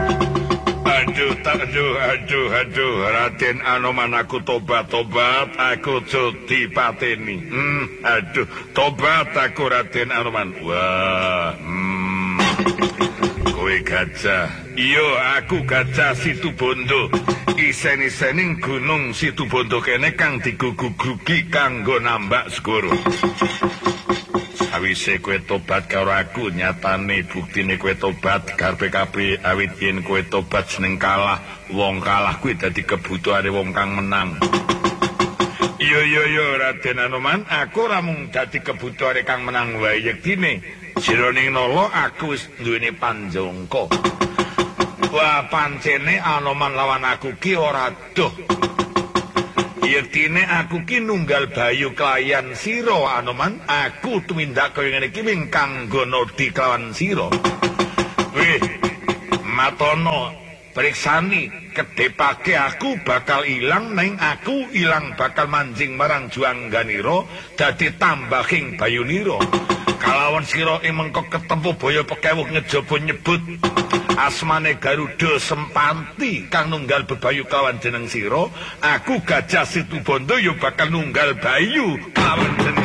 Aduh, Raden Anoman, aku tobat, aku jodi pateni. Tobat aku Raden Anoman. Wah, kowe gajah. Iya, aku gajah Situbondo. Isen-isening gunung Situbondo kene kang digugugi kanggo nambak segoro. Sawise kowe tobat karo aku, nyatane buktine kowe tobat karepe kabeh awit yen kowe tobat seneng kalah, wong kalah kuwi dadi kebutuhane wong kang menang. Iya Raden Anoman, aku ora mung dadi kebutuhane kang menang wae yektine. Jroning nala aku wis duweni panjangka. Wah, pancene Anoman lawan aku ki ora doh. Yektine aku ki nunggal bayu kelayan sira Anoman, aku tumindak kaya ngene iki ming kanggo nodi kelawan sira. Wih, matono priksani kedepake aku bakal ilang neng aku ilang bakal manjing marang juangganira dadi tambahing bayunira. Kalawan sira mengko ketemu boyo pekewuh ngejaba nyebut asmane Garuda Sempanti kang nunggal bebayu kawan jeneng sira, aku Gajah Situbondo yo bakal nunggal bayu kawan jeneng